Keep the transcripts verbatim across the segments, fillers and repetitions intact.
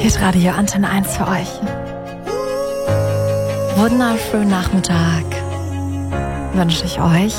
Hitradio Antenne eins für euch. Wunderschönen Nachmittag wünsche ich euch.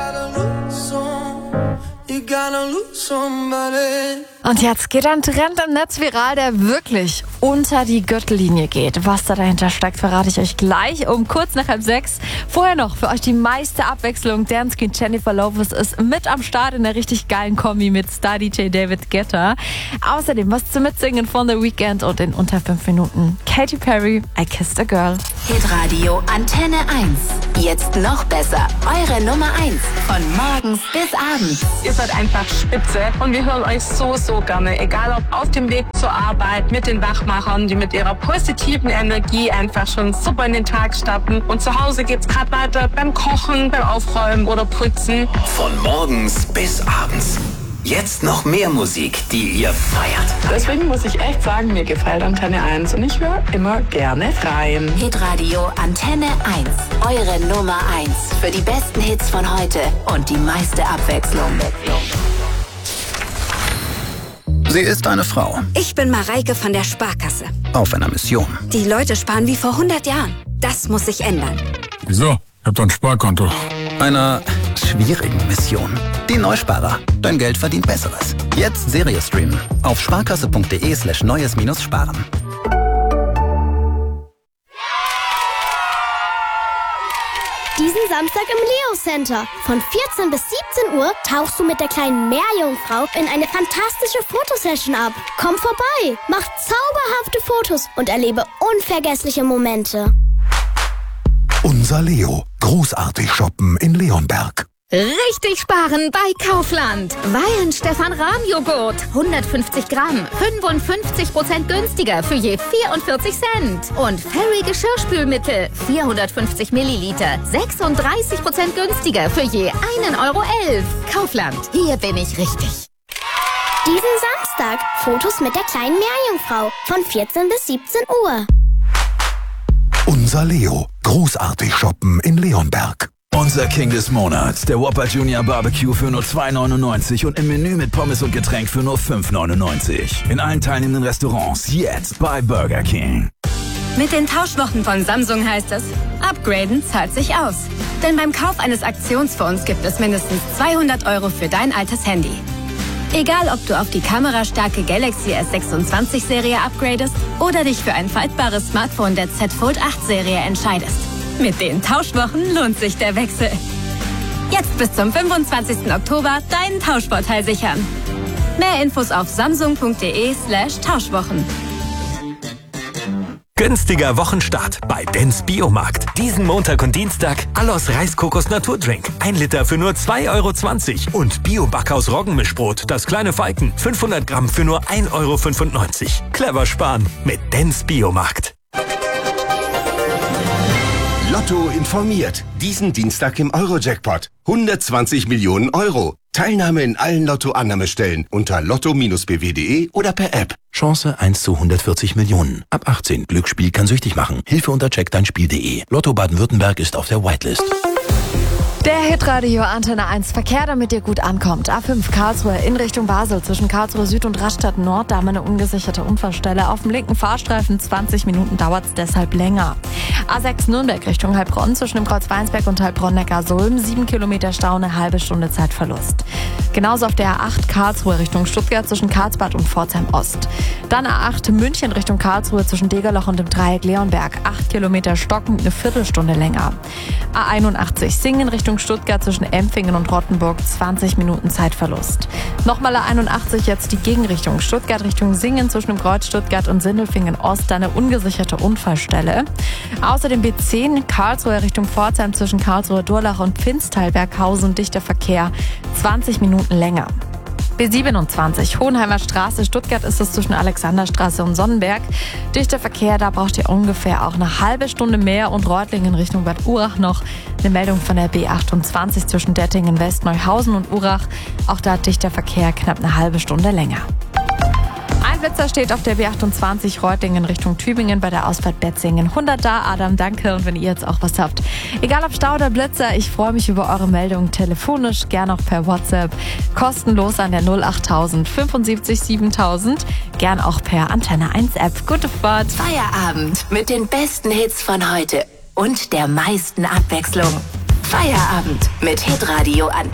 Und jetzt geht ein Trend im Netz viral, der wirklich unter die Gürtellinie geht. Was da dahinter steckt, verrate ich euch gleich um kurz nach halb sechs. Vorher noch für euch die meiste Abwechslung. Dance Queen Jennifer Lopez ist mit am Start in der richtig geilen Kombi mit Star-D J David Guetta. Außerdem was zum Mitsingen von The Weeknd und in unter fünf Minuten Katy Perry, I Kissed a Girl. Hitradio Antenne eins. Jetzt noch besser. Eure Nummer eins. Von morgens bis abends. Ihr seid einfach spitze und wir hören euch so, so gerne. Egal ob auf dem Weg zur Arbeit, mit den Wachmachern, die mit ihrer positiven Energie einfach schon super in den Tag starten. Und zu Hause geht's gerade weiter beim Kochen, beim Aufräumen oder Putzen. Von morgens bis abends. Jetzt noch mehr Musik, die ihr feiert. Deswegen muss ich echt sagen, mir gefällt Antenne eins und ich höre immer gerne rein. Hitradio Antenne eins. Eure Nummer eins. Für die besten Hits von heute und die meiste Abwechslung. Sie ist eine Frau. Ich bin Mareike von der Sparkasse. Auf einer Mission. Die Leute sparen wie vor hundert Jahren. Das muss sich ändern. Wieso? Ich hab doch ein Sparkonto. Einer schwierigen Mission. Die Neusparer. Dein Geld verdient Besseres. Jetzt Serie streamen. Auf sparkasse.de slash neues minus sparen. Diesen Samstag im Leo Center. Von vierzehn bis siebzehn Uhr tauchst du mit der kleinen Meerjungfrau in eine fantastische Fotosession ab. Komm vorbei, mach zauberhafte Fotos und erlebe unvergessliche Momente. Unser Leo. Großartig shoppen in Leonberg. Richtig sparen bei Kaufland. Weihen Stefan Rahm Joghurt. hundertfünfzig Gramm. fünfundfünfzig Prozent günstiger für je vierundvierzig Cent. Und Fairy Geschirrspülmittel. vierhundertfünfzig Milliliter. sechsunddreißig Prozent günstiger für je einen Euro elf. Kaufland. Hier bin ich richtig. Diesen Samstag Fotos mit der kleinen Meerjungfrau. Von vierzehn bis siebzehn Uhr. Unser Leo. Großartig shoppen in Leonberg. Unser King des Monats, der Whopper Junior Barbecue für nur zwei neunundneunzig und im Menü mit Pommes und Getränk für nur fünf neunundneunzig. In allen teilnehmenden Restaurants jetzt bei Burger King. Mit den Tauschwochen von Samsung heißt es, upgraden zahlt sich aus. Denn beim Kauf eines Aktionsphones gibt es mindestens zweihundert Euro für dein altes Handy. Egal, ob du auf die kamerastarke Galaxy S sechsundzwanzig Serie upgradest oder dich für ein faltbares Smartphone der Z Fold acht Serie entscheidest. Mit den Tauschwochen lohnt sich der Wechsel. Jetzt bis zum fünfundzwanzigsten Oktober deinen Tauschvorteil sichern. Mehr Infos auf samsung.de slash Tauschwochen. Günstiger Wochenstart bei Dens Biomarkt. Diesen Montag und Dienstag Allos Reiskokos Naturdrink. Ein Liter für nur zwei Euro zwanzig. Und Bio-Backhaus Roggenmischbrot. Das kleine Falken. fünfhundert Gramm für nur ein Euro fünfundneunzig. Clever sparen mit Dens Biomarkt. Lotto informiert. Diesen Dienstag im Euro-Jackpot. hundertzwanzig Millionen Euro. Teilnahme in allen Lotto-Annahmestellen unter lotto Bindestrich b w punkt de oder per App. Chance eins zu hundertvierzig Millionen. Ab achtzehn. Glücksspiel kann süchtig machen. Hilfe unter check dein Spiel punkt de. Lotto Baden-Württemberg ist auf der Whitelist. Der Hitradio Antenne eins Verkehr, damit ihr gut ankommt. A fünf Karlsruhe in Richtung Basel zwischen Karlsruhe Süd und Rastatt Nord. Da haben wir eine ungesicherte Unfallstelle. Auf dem linken Fahrstreifen zwanzig Minuten dauert es deshalb länger. A sechs Nürnberg Richtung Heilbronn zwischen dem Kreuz Weinsberg und Heilbronn-Neckarsulm. sieben Kilometer Stau, eine halbe Stunde Zeitverlust. Genauso auf der A acht Karlsruhe Richtung Stuttgart zwischen Karlsbad und Pforzheim Ost. Dann A acht München Richtung Karlsruhe zwischen Degerloch und dem Dreieck Leonberg. acht Kilometer stockend, eine Viertelstunde länger. A einundachtzig Singen Richtung Stuttgart zwischen Empfingen und Rottenburg, zwanzig Minuten Zeitverlust. Nochmal A einundachtzig jetzt die Gegenrichtung. Stuttgart Richtung Singen zwischen dem Kreuz Stuttgart und Sindelfingen Ost, eine ungesicherte Unfallstelle. Außerdem B zehn Karlsruhe Richtung Pforzheim zwischen Karlsruhe Durlach und Pfinstal-Berghausen, dichter Verkehr, zwanzig Minuten länger. B siebenundzwanzig Hohenheimer Straße, Stuttgart ist es zwischen Alexanderstraße und Sonnenberg. Dichter Verkehr, da braucht ihr ungefähr auch eine halbe Stunde mehr und Reutlingen Richtung Bad Urach noch. Eine Meldung von der B achtundzwanzig zwischen Dettingen West, Neuhausen und Urach. Auch da dichter Verkehr, knapp eine halbe Stunde länger. Blitzer steht auf der B achtundzwanzig Reutlingen Richtung Tübingen bei der Ausfahrt Betzingen. hundert da, Adam, danke. Und wenn ihr jetzt auch was habt, egal ob Stau oder Blitzer, ich freue mich über eure Meldungen telefonisch, gern auch per WhatsApp. Kostenlos an der null achttausend fünfundsiebzig siebentausend, gern auch per Antenne eins App. Gute Fahrt. Feierabend mit den besten Hits von heute und der meisten Abwechslung. Feierabend mit Hitradio Antenne.